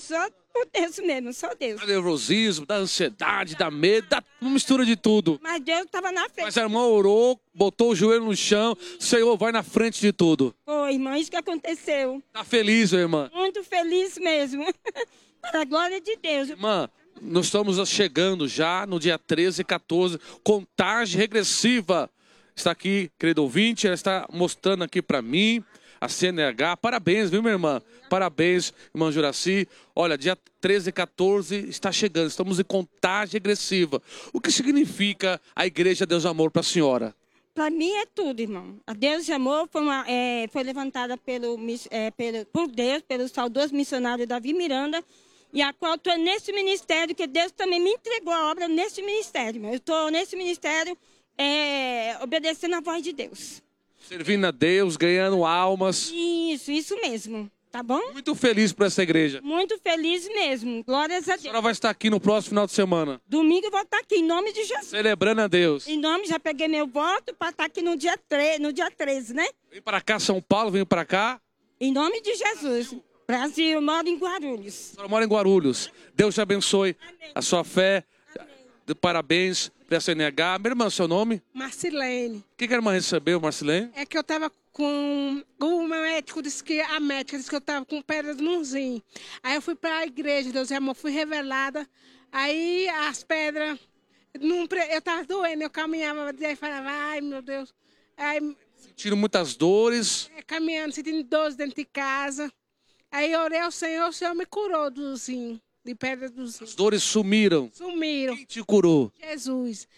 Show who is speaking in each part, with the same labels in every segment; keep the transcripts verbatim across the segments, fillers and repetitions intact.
Speaker 1: só por Deus mesmo, só Deus.
Speaker 2: Dá nervosismo, dá ansiedade, dá medo, dá uma mistura de tudo.
Speaker 1: Mas Deus estava na frente.
Speaker 2: Mas a irmã orou, botou o joelho no chão. Senhor, vai na frente de tudo.
Speaker 1: Foi, irmã, isso que aconteceu.
Speaker 2: Tá feliz, minha irmã?
Speaker 1: Muito feliz mesmo. Para a glória de Deus.
Speaker 2: Irmã, nós estamos chegando já no dia treze e quatorze. Contagem regressiva. Está aqui, querido ouvinte, ela está mostrando aqui para mim. A C N H, parabéns, viu, minha irmã? Parabéns, irmã Juraci. Olha, dia treze e quatorze está chegando, estamos em contagem regressiva. O que significa a Igreja Deus de Amor para a senhora?
Speaker 1: Para mim é tudo, irmão. A Deus de Amor foi, uma, é, foi levantada pelo, é, pelo, por Deus, pelo saudoso missionário Davi Miranda, e a qual estou nesse ministério, que Deus também me entregou a obra nesse ministério. Eu estou nesse ministério é, obedecendo a voz de Deus.
Speaker 2: Servindo a Deus, ganhando almas.
Speaker 1: Isso, isso mesmo. Tá bom?
Speaker 2: Muito feliz por essa igreja.
Speaker 1: Muito feliz mesmo. Glórias a Deus.
Speaker 2: A senhora vai estar aqui no próximo final de semana.
Speaker 1: Domingo eu vou estar aqui, em nome de Jesus.
Speaker 2: Celebrando a Deus.
Speaker 1: Em nome, já peguei meu voto para estar aqui no dia, treze, no dia treze, né?
Speaker 2: Vem para cá, São Paulo, vem para cá.
Speaker 1: Em nome de Jesus. Brasil, Brasil, eu moro em Guarulhos.
Speaker 2: A senhora mora em Guarulhos. Deus te abençoe. Amém. A sua fé. Parabéns para a C N H. Minha irmã, seu nome?
Speaker 3: Marcilene.
Speaker 2: O que, que a irmã recebeu, Marcilene?
Speaker 3: É que eu estava com... O médico disse que... A médica disse que eu estava com pedra no rim. Aí eu fui para a igreja, Deus é amor, fui revelada. Aí as pedras... Não, eu estava doendo, eu caminhava e falava, ai meu Deus. Aí,
Speaker 2: sentindo muitas dores.
Speaker 3: É, caminhando, sentindo dores dentro de casa. Aí eu orei ao Senhor, o Senhor me curou do rim. De pedra dos rins.
Speaker 2: As dores sumiram.
Speaker 3: Sumiram.
Speaker 2: Quem te curou?
Speaker 3: Jesus.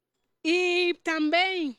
Speaker 3: E também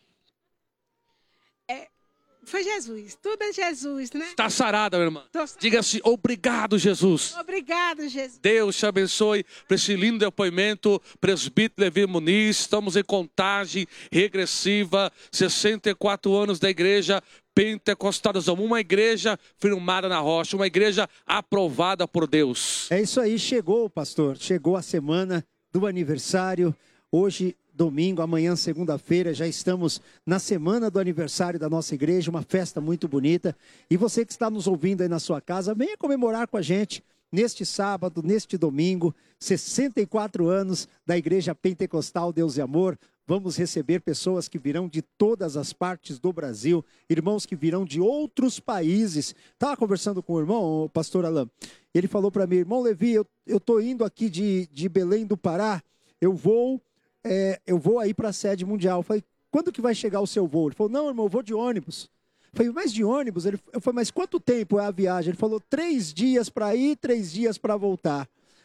Speaker 3: é, foi Jesus. Tudo é Jesus, né?
Speaker 2: Está sarada, minha irmã. Diga-se obrigado, Jesus.
Speaker 3: Obrigado, Jesus.
Speaker 2: Deus te abençoe por esse lindo depoimento. Presbítero Levi Muniz. Estamos em contagem regressiva. sessenta e quatro anos da igreja Pentecostal, uma igreja firmada na rocha, uma igreja aprovada por Deus.
Speaker 4: É isso aí, chegou, pastor, chegou a semana do aniversário, hoje domingo, amanhã segunda-feira, já estamos na semana do aniversário da nossa igreja, uma festa muito bonita, e você que está nos ouvindo aí na sua casa, venha comemorar com a gente neste sábado, neste domingo, sessenta e quatro anos da igreja Pentecostal Deus e Amor. Vamos receber pessoas que virão de todas as partes do Brasil, irmãos que virão de outros países. Estava conversando com o irmão, o pastor Alain, ele falou para mim, irmão Levi, eu estou indo aqui de, de Belém do Pará, eu vou, é, eu vou aí para a sede mundial. Eu falei, quando que vai chegar o seu voo? Ele falou, não, irmão, eu vou de ônibus. Eu falei, mas de ônibus? Ele, eu falei, mas quanto tempo é a viagem? Ele falou, três dias para ir, três dias para voltar.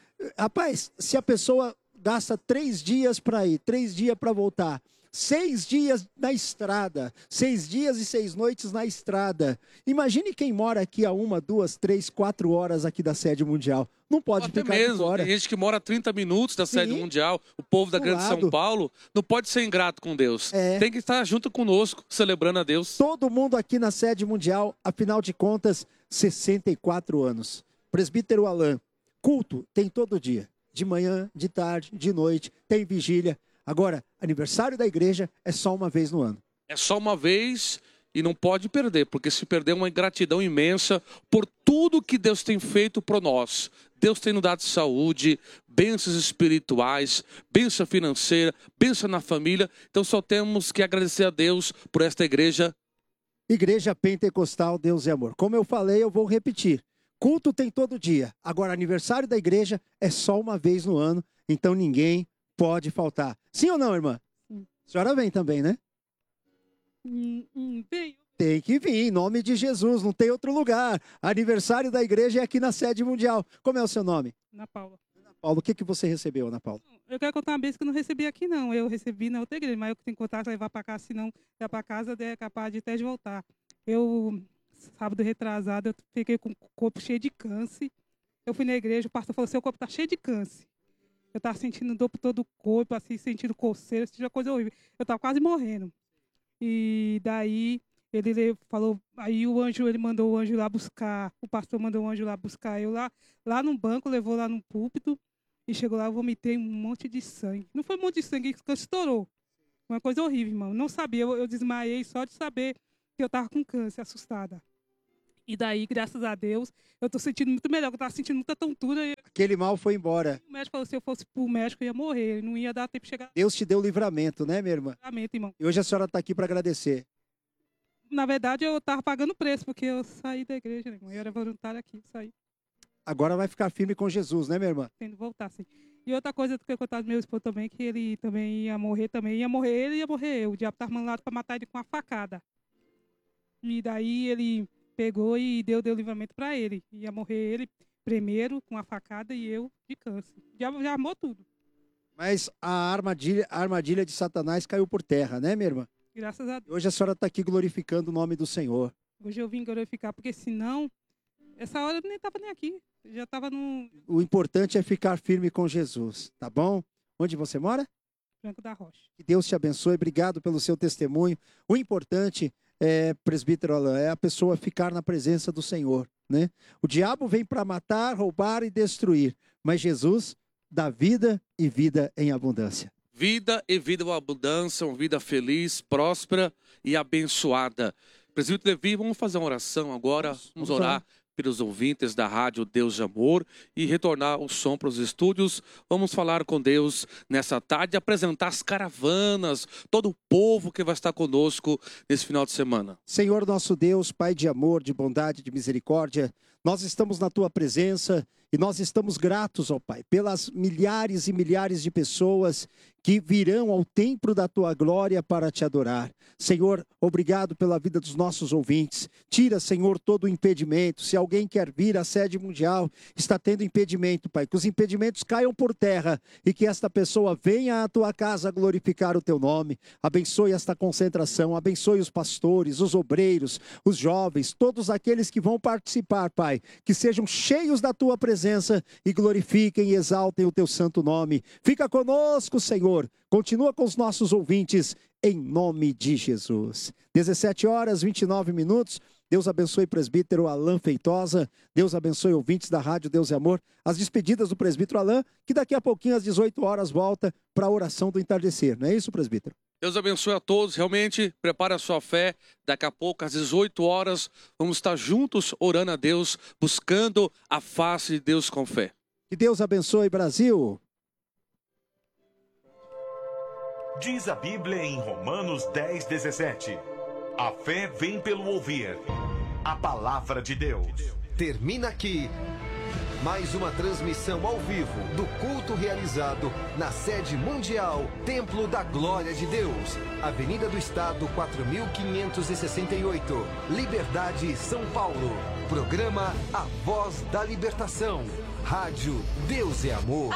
Speaker 4: Rapaz, se a pessoa gasta três dias para ir, três dias para voltar, seis dias na estrada, seis dias e seis noites na estrada. Imagine quem mora aqui a uma, duas, três, quatro horas aqui da sede mundial. Não pode
Speaker 2: Até
Speaker 4: ficar
Speaker 2: mesmo,
Speaker 4: de fora.
Speaker 2: tem gente que mora a trinta minutos da
Speaker 4: Sim.
Speaker 2: sede mundial. O povo da
Speaker 4: Do
Speaker 2: grande
Speaker 4: lado.
Speaker 2: São Paulo não pode ser ingrato com Deus.
Speaker 4: É.
Speaker 2: Tem que estar junto conosco, celebrando a Deus.
Speaker 4: Todo mundo aqui na sede mundial, afinal de contas, sessenta e quatro anos. Presbítero Alain, culto tem todo dia. De manhã, de tarde, de noite, tem vigília. Agora, aniversário da igreja é só uma vez no ano.
Speaker 2: É só uma vez e não pode perder, porque se perder é uma ingratidão imensa por tudo que Deus tem feito por nós. Deus tem nos dado saúde, bênçãos espirituais, bênção financeira, bênção na família. Então só temos que agradecer a Deus por esta igreja.
Speaker 4: Igreja Pentecostal Deus e Amor. Como eu falei, eu vou repetir. Culto tem todo dia. Agora, aniversário da igreja é só uma vez no ano. Então ninguém pode faltar. Sim ou não, irmã?
Speaker 5: Sim.
Speaker 4: A senhora vem também, né?
Speaker 5: Hum, hum, bem.
Speaker 4: Tem que vir, em nome de Jesus, não tem outro lugar. Aniversário da igreja é aqui na sede mundial. Como é o seu nome?
Speaker 5: Ana Paula.
Speaker 4: Ana Paula, o que, que você recebeu, Ana Paula?
Speaker 5: Eu quero contar uma vez que eu não recebi aqui, não. Eu recebi na outra igreja, mas eu que tenho que contar, levar para casa, senão levar para casa é capaz de até de voltar. Eu, sábado retrasado, eu fiquei com o corpo cheio de câncer. Eu fui na igreja, o pastor falou, seu corpo está cheio de câncer. Eu estava sentindo dor por todo o corpo, assim, sentindo coceira, sentindo uma coisa horrível. Eu estava quase morrendo. E daí ele falou, aí o anjo, ele mandou o anjo lá buscar, o pastor mandou o anjo lá buscar eu lá, lá no banco, levou lá no púlpito, e chegou lá, eu vomitei um monte de sangue. Não foi um monte de sangue, que estourou. Uma coisa horrível, irmão. Não sabia, eu, eu desmaiei só de saber que eu estava com câncer, assustada. E daí, graças a Deus, eu tô sentindo muito melhor, porque eu tava sentindo muita tontura. E
Speaker 4: Aquele mal foi embora.
Speaker 5: o médico falou que se eu fosse pro médico, eu ia morrer. Não ia dar tempo de chegar
Speaker 4: Deus te deu livramento, né, minha irmã?
Speaker 5: no tratamento, irmão.
Speaker 4: E hoje a senhora está aqui para agradecer.
Speaker 5: Na verdade, eu tava pagando preço, porque eu saí da igreja, né, irmão? Eu era voluntário aqui, saí.
Speaker 4: Agora vai ficar firme com Jesus, né, minha irmã?
Speaker 5: Tendo que voltar, sim. E outra coisa que eu contava do meu esposo também, que ele também ia morrer também. Ia morrer ele, ia morrer eu. O diabo tava mandado pra matar ele com uma facada. E daí ele pegou e deu, deu livramento pra ele. Ia morrer ele primeiro com a facada e eu de câncer. O diabo já armou tudo.
Speaker 4: Mas a armadilha, a armadilha de Satanás caiu por terra, né, minha irmã?
Speaker 5: Graças a Deus.
Speaker 4: Hoje a senhora está aqui glorificando o nome do Senhor.
Speaker 5: Hoje eu vim glorificar, porque senão, essa hora eu nem tava nem aqui. Eu já tava no
Speaker 4: O importante é ficar firme com Jesus, tá bom? Onde você mora?
Speaker 5: Franco da Rocha.
Speaker 4: Que Deus te abençoe. Obrigado pelo seu testemunho. O importante, é, presbítero Alain, é a pessoa ficar na presença do Senhor, né? O diabo vem para matar, roubar e destruir, mas Jesus dá vida e vida em abundância.
Speaker 2: Vida e vida em abundância, uma vida feliz, próspera e abençoada. Presbítero Levi, vamos fazer uma oração agora. Vamos,
Speaker 4: vamos
Speaker 2: orar
Speaker 4: orar.
Speaker 2: pelos ouvintes da rádio Deus de Amor e retornar o som para os estúdios. Vamos falar com Deus nessa tarde, apresentar as caravanas, todo o povo que vai estar conosco nesse final de semana.
Speaker 4: Senhor nosso Deus, Pai de amor, de bondade, de misericórdia, nós estamos na Tua presença e nós estamos gratos, ó Pai, pelas milhares e milhares de pessoas que virão ao templo da Tua glória para Te adorar. Senhor, obrigado pela vida dos nossos ouvintes. Tira, Senhor, todo o impedimento. Se alguém quer vir à sede mundial, está tendo impedimento, Pai, que os impedimentos caiam por terra e que esta pessoa venha à Tua casa glorificar o Teu nome. Abençoe esta concentração, abençoe os pastores, os obreiros, os jovens, todos aqueles que vão participar, Pai, que sejam cheios da Tua presença e glorifiquem e exaltem o Teu santo nome. Fica conosco, Senhor. Continua com os nossos ouvintes, em nome de Jesus. dezessete horas e vinte e nove minutos. Deus abençoe presbítero Alain Feitosa. Deus abençoe ouvintes da Rádio Deus e Amor. As despedidas do presbítero Alain, que daqui a pouquinho às dezoito horas volta para a oração do entardecer. Não é isso, presbítero?
Speaker 2: Deus abençoe a todos, realmente, prepare a sua fé. Daqui a pouco, às dezoito horas, vamos estar juntos orando a Deus, buscando a face de Deus com fé.
Speaker 4: Que Deus abençoe, Brasil.
Speaker 6: Diz a Bíblia em Romanos dez, dezessete. A fé vem pelo ouvir a palavra de Deus.
Speaker 7: Termina aqui mais uma transmissão ao vivo do culto realizado na sede mundial Templo da Glória de Deus, Avenida do Estado quatro mil quinhentos e sessenta e oito, Liberdade, São Paulo. Programa A Voz da Libertação. Rádio Deus é Amor.